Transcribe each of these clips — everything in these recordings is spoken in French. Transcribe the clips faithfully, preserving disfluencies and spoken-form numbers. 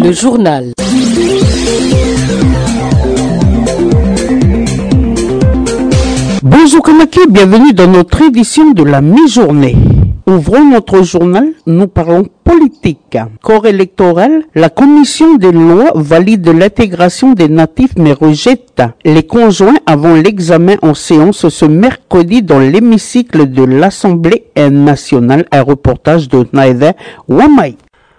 Le journal. Bonjour Kanaki, bienvenue dans notre édition de la mi-journée. Ouvrons notre journal, nous parlons politique. Corps électoral, la commission des lois valide l'intégration des natifs mais rejette les conjoints avant l'examen en séance ce mercredi dans l'hémicycle de l'Assemblée nationale. Un reportage de Naïda Wamai.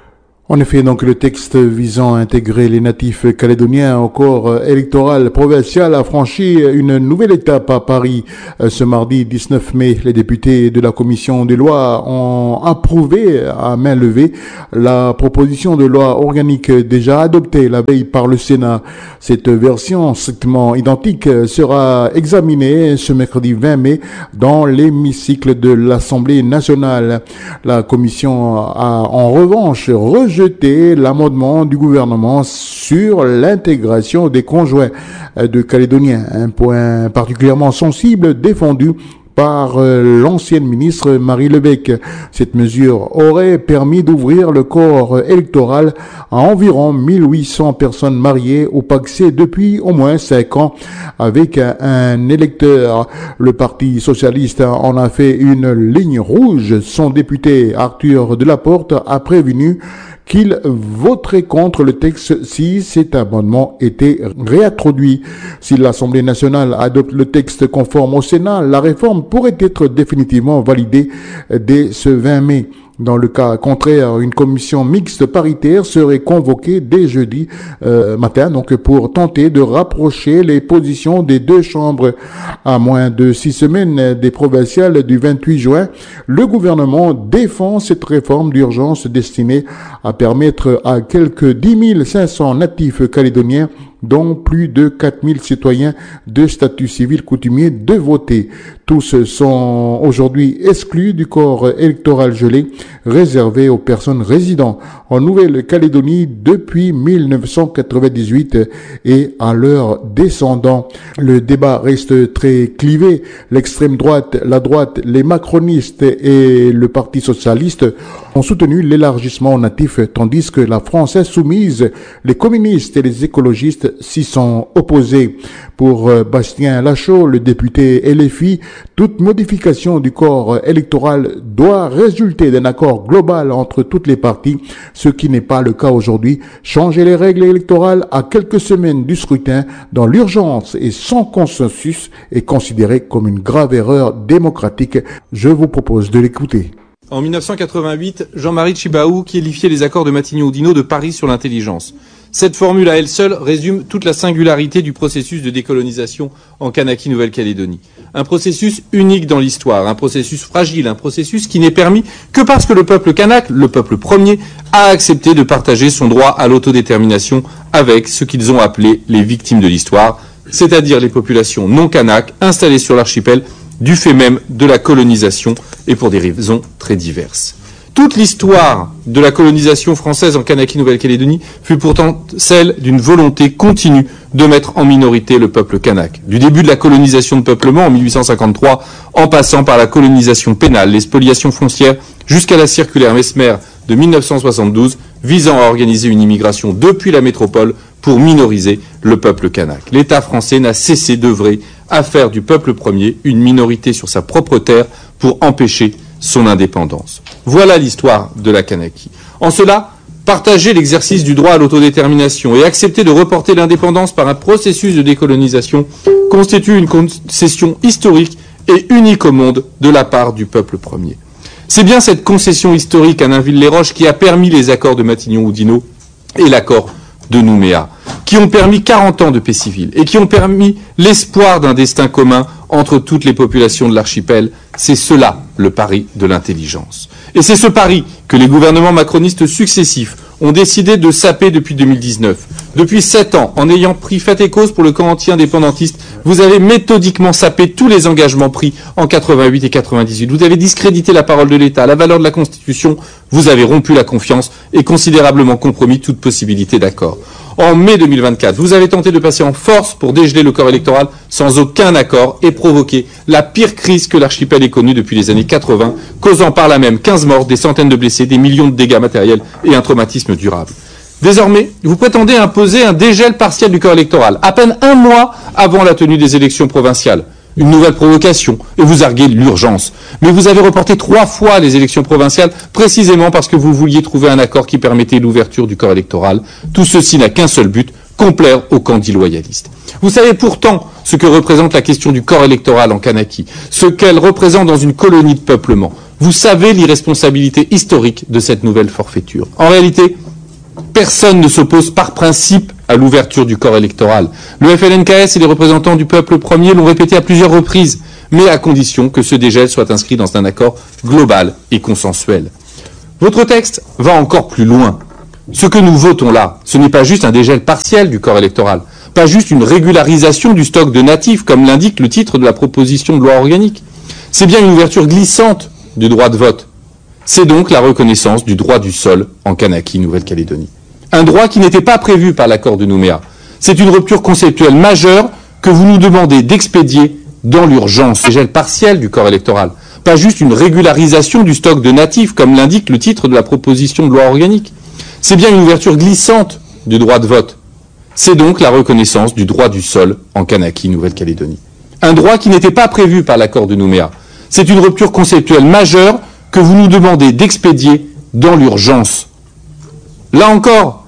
En effet, donc, le texte visant à intégrer les natifs calédoniens au corps électoral provincial a franchi une nouvelle étape à Paris. Ce mardi dix-neuf mai, les députés de la commission des lois ont approuvé à main levée la proposition de loi organique déjà adoptée la veille par le Sénat. Cette version strictement identique sera examinée ce mercredi vingt mai dans l'hémicycle de l'Assemblée nationale. La commission a en revanche rejeté jeter l'amendement du gouvernement sur l'intégration des conjoints de Calédoniens, un point particulièrement sensible défendu par l'ancienne ministre Marie Lebec. Cette mesure aurait permis d'ouvrir le corps électoral à environ mille huit cents personnes mariées au Pacsé depuis au moins cinq ans avec un électeur. Le Parti socialiste en a fait une ligne rouge. Son député Arthur Delaporte a prévenu qu'il voterait contre le texte si cet amendement était réintroduit. Si l'Assemblée nationale adopte le texte conforme au Sénat, la réforme pourrait être définitivement validée dès ce vingt mai. Dans le cas contraire, une commission mixte paritaire serait convoquée dès jeudi euh, matin, donc pour tenter de rapprocher les positions des deux chambres. À moins de six semaines des provinciales du vingt-huit juin, le gouvernement défend cette réforme d'urgence destinée à permettre à quelques dix mille cinq cents natifs calédoniens, dont plus de quatre mille citoyens de statut civil coutumier, de voter. Tous sont aujourd'hui exclus du corps électoral gelé, réservé aux personnes résidant en Nouvelle-Calédonie depuis mille neuf cent quatre-vingt-dix-huit et à leurs descendants. Le débat reste très clivé. L'extrême droite, la droite, les macronistes et le Parti socialiste ont soutenu l'élargissement aux natifs, tandis que la France insoumise, les communistes et les écologistes s'y sont opposés. Pour Bastien Lachaud, le député L F I, toute modification du corps électoral doit résulter d'un accord global entre toutes les parties, ce qui n'est pas le cas aujourd'hui. Changer les règles électorales à quelques semaines du scrutin dans l'urgence et sans consensus est considéré comme une grave erreur démocratique. Je vous propose de l'écouter. En mille neuf cent quatre-vingt-huit, Jean-Marie Tjibaou qualifiait les accords de Matignon-Oudinot de paris sur l'intelligence. Cette formule à elle seule résume toute la singularité du processus de décolonisation en Kanaki Nouvelle-Calédonie. Un processus unique dans l'histoire, un processus fragile, un processus qui n'est permis que parce que le peuple kanak, le peuple premier, a accepté de partager son droit à l'autodétermination avec ce qu'ils ont appelé les victimes de l'histoire, c'est-à-dire les populations non kanak installées sur l'archipel du fait même de la colonisation et pour des raisons très diverses. Toute l'histoire de la colonisation française en Kanaki Nouvelle-Calédonie fut pourtant celle d'une volonté continue de mettre en minorité le peuple kanak. Du début de la colonisation de peuplement en mille huit cent cinquante-trois, en passant par la colonisation pénale, les spoliations foncières, jusqu'à la circulaire Mesmer de mille neuf cent soixante-douze, visant à organiser une immigration depuis la métropole pour minoriser le peuple kanak. L'État français n'a cessé d'œuvrer à faire du peuple premier une minorité sur sa propre terre pour empêcher son indépendance. Voilà l'histoire de la Kanaki. En cela, partager l'exercice du droit à l'autodétermination et accepter de reporter l'indépendance par un processus de décolonisation constitue une concession historique et unique au monde de la part du peuple premier. C'est bien cette concession historique à Nainville-les-Roches qui a permis les accords de Matignon-Oudinot et l'accord de Nouméa, qui ont permis quarante ans de paix civile et qui ont permis l'espoir d'un destin commun entre toutes les populations de l'archipel. C'est cela le pari de l'intelligence. Et c'est ce pari que les gouvernements macronistes successifs ont décidé de saper depuis deux mille dix-neuf. Depuis sept ans, en ayant pris fait et cause pour le camp anti-indépendantiste, vous avez méthodiquement sapé tous les engagements pris en quatre-vingt-huit et quatre-vingt-dix-huit. Vous avez discrédité la parole de l'État, la valeur de la Constitution, vous avez rompu la confiance et considérablement compromis toute possibilité d'accord. En mai deux mille vingt-quatre, vous avez tenté de passer en force pour dégeler le corps électoral sans aucun accord et provoquer la pire crise que l'archipel ait connue depuis les années quatre-vingts, causant par là même quinze morts, des centaines de blessés, des millions de dégâts matériels et un traumatisme durable. Désormais, vous prétendez imposer un dégel partiel du corps électoral, à peine un mois avant la tenue des élections provinciales. Une nouvelle provocation, et vous arguez l'urgence. Mais vous avez reporté trois fois les élections provinciales, précisément parce que vous vouliez trouver un accord qui permettait l'ouverture du corps électoral. Tout ceci n'a qu'un seul but, complaire aux candidats loyalistes. Vous savez pourtant ce que représente la question du corps électoral en Kanaki, ce qu'elle représente dans une colonie de peuplement. Vous savez l'irresponsabilité historique de cette nouvelle forfaiture. En réalité, personne ne s'oppose par principe à l'ouverture du corps électoral. Le F L N K S et les représentants du peuple premier l'ont répété à plusieurs reprises, mais à condition que ce dégel soit inscrit dans un accord global et consensuel. Votre texte va encore plus loin. Ce que nous votons là, ce n'est pas juste un dégel partiel du corps électoral, pas juste une régularisation du stock de natifs, comme l'indique le titre de la proposition de loi organique. C'est bien une ouverture glissante du droit de vote. C'est donc la reconnaissance du droit du sol en Kanaki, Nouvelle-Calédonie. Un droit qui n'était pas prévu par l'accord de Nouméa. C'est une rupture conceptuelle majeure que vous nous demandez d'expédier dans l'urgence. Dégel partiel du corps électoral, pas juste une régularisation du stock de natifs, comme l'indique le titre de la proposition de loi organique. C'est bien une ouverture glissante du droit de vote. C'est donc la reconnaissance du droit du sol en Kanaki, Nouvelle-Calédonie. Un droit qui n'était pas prévu par l'accord de Nouméa. C'est une rupture conceptuelle majeure que vous nous demandez d'expédier dans l'urgence. Là encore,